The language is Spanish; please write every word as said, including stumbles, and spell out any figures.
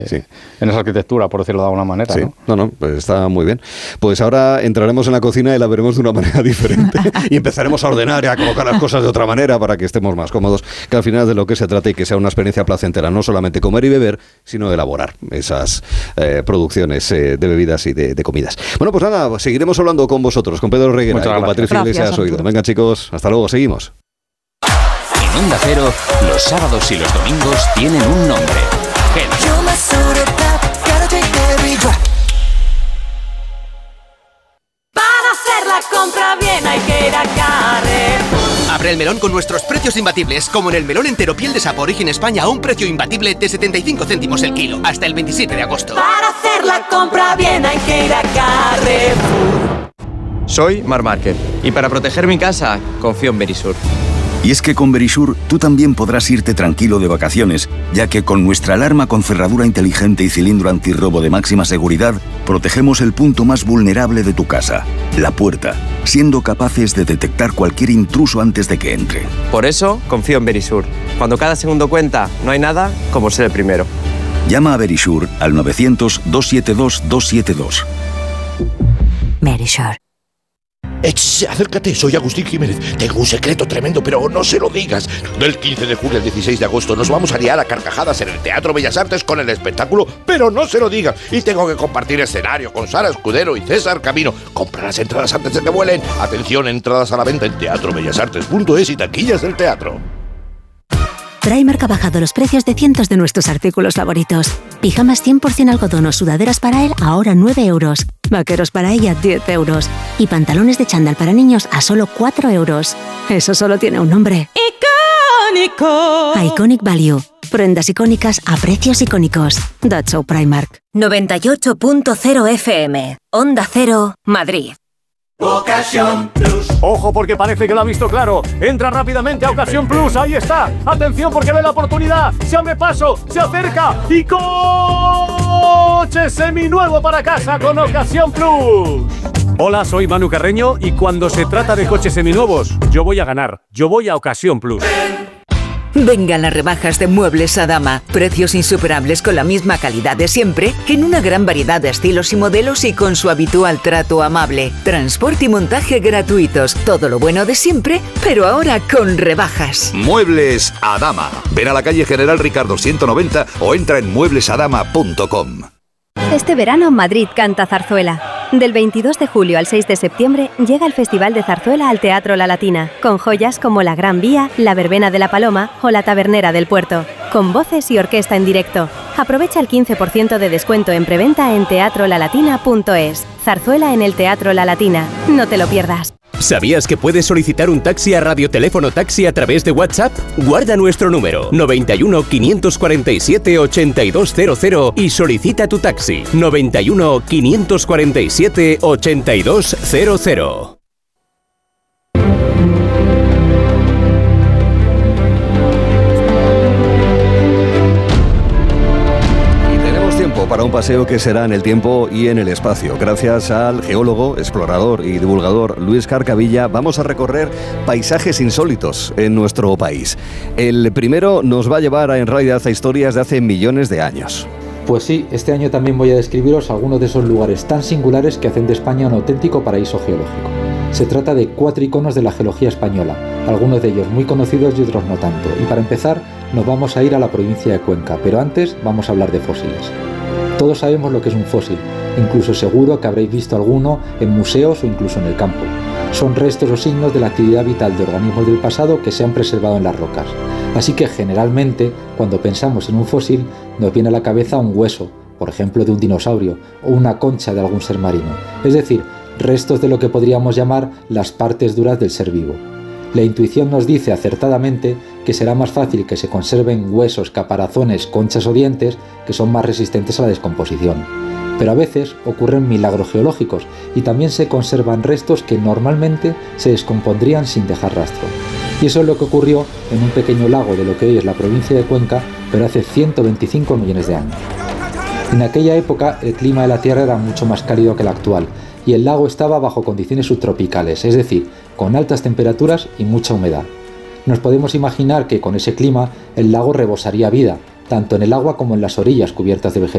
Sí. En esa arquitectura, por decirlo de alguna manera, sí. ¿no? No, no, pues está muy bien. Pues ahora entraremos en la cocina y la veremos de una manera diferente y empezaremos a ordenar y a colocar las cosas de otra manera para que estemos más cómodos, que al final es de lo que se trata y que sea una experiencia placentera, no solamente comer y beber, sino elaborar esas eh, producciones eh, de bebidas y de, de comidas. Bueno, pues nada, seguiremos hablando con vosotros, con Pedro Reguera y con Patricia Iglesias Oído. Venga, chicos, hasta luego, seguimos. En Onda Cero, los sábados y los domingos tienen un nombre. Para hacer la compra bien hay que ir a Carrefour. Abre el melón con nuestros precios imbatibles, como en el melón entero piel de Sapo Origen España a un precio imbatible de setenta y cinco céntimos el kilo, hasta el veintisiete de agosto. Para hacer la compra bien hay que ir a Carrefour. Soy Mar Márquez y para proteger mi casa confío en Verisur. Y es que con Verisur tú también podrás irte tranquilo de vacaciones, ya que con nuestra alarma con cerradura inteligente y cilindro antirrobo de máxima seguridad, protegemos el punto más vulnerable de tu casa, la puerta, siendo capaces de detectar cualquier intruso antes de que entre. Por eso confío en Verisur. Cuando cada segundo cuenta, no hay nada como ser el primero. Llama a Verisur al novecientos, doscientos setenta y dos, doscientos setenta y dos. Verisur. Ech, acércate, soy Agustín Jiménez. Tengo un secreto tremendo, pero no se lo digas. Del quince de julio al dieciséis de agosto nos vamos a liar a carcajadas en el Teatro Bellas Artes con el espectáculo, pero no se lo digas. Y tengo que compartir escenario con Sara Escudero y César Camino. Compra las entradas antes de que vuelen. Atención, entradas a la venta en teatro bellas artes punto es y taquillas del teatro. Primark ha bajado los precios de cientos de nuestros artículos favoritos. Pijamas cien por ciento algodón o sudaderas para él ahora nueve euros. Vaqueros para ella diez euros. Y pantalones de chándal para niños a solo cuatro euros. Eso solo tiene un nombre. ¡Icónico! Iconic Value. Prendas icónicas a precios icónicos. That's so Primark. noventa y ocho punto cero F M. Onda Cero, Madrid. Ocasión Plus. Ojo porque parece que lo ha visto claro. Entra rápidamente a Ocasión Plus. Ahí está. Atención porque ve la oportunidad. Se abre paso. Se acerca. Y coche seminuevo para casa con Ocasión Plus. Hola, soy Manu Carreño y cuando se trata de coches seminuevos, yo voy a ganar. Yo voy a Ocasión Plus. Vengan las rebajas de Muebles Adama. Precios insuperables con la misma calidad de siempre, en una gran variedad de estilos y modelos y con su habitual trato amable. Transporte y montaje gratuitos. Todo lo bueno de siempre, pero ahora con rebajas. Muebles Adama. Ven a la calle General Ricardo ciento noventa o entra en muebles adama punto com. Este verano Madrid canta zarzuela. Del veintidós de julio al seis de septiembre llega el Festival de Zarzuela al Teatro La Latina, con joyas como La Gran Vía, La Verbena de la Paloma o La Tabernera del Puerto, con voces y orquesta en directo. Aprovecha el quince por ciento de descuento en preventa en teatro la latina punto es. Zarzuela en el Teatro La Latina. No te lo pierdas. ¿Sabías que puedes solicitar un taxi a Radioteléfono Taxi a través de WhatsApp? Guarda nuestro número noventa y uno, quinientos cuarenta y siete, ochenta y dos cero cero y solicita tu taxi noventa y uno, quinientos cuarenta y siete, ochenta y dos cero cero. Para un paseo que será en el tiempo y en el espacio. Gracias al geólogo, explorador y divulgador Luis Carcavilla, vamos a recorrer paisajes insólitos en nuestro país. El primero nos va a llevar a, en realidad a historias de hace millones de años. Pues sí, este año también voy a describiros algunos de esos lugares tan singulares que hacen de España un auténtico paraíso geológico. Se trata de cuatro iconos de la geología española, algunos de ellos muy conocidos y otros no tanto. Y para empezar, nos vamos a ir a la provincia de Cuenca, pero antes vamos a hablar de fósiles. Todos sabemos lo que es un fósil, incluso seguro que habréis visto alguno en museos o incluso en el campo. Son restos o signos de la actividad vital de organismos del pasado que se han preservado en las rocas. Así que generalmente, cuando pensamos en un fósil, nos viene a la cabeza un hueso, por ejemplo de un dinosaurio, o una concha de algún ser marino, es decir, restos de lo que podríamos llamar las partes duras del ser vivo. La intuición nos dice acertadamente que será más fácil que se conserven huesos, caparazones, conchas o dientes que son más resistentes a la descomposición. Pero a veces ocurren milagros geológicos y también se conservan restos que normalmente se descompondrían sin dejar rastro. Y eso es lo que ocurrió en un pequeño lago de lo que hoy es la provincia de Cuenca, pero hace ciento veinticinco millones de años. En aquella época el clima de la Tierra era mucho más cálido que el actual y el lago estaba bajo condiciones subtropicales, es decir, con altas temperaturas y mucha humedad. Nos podemos imaginar que con ese clima el lago rebosaría vida, tanto en el agua como en las orillas cubiertas de vegetación.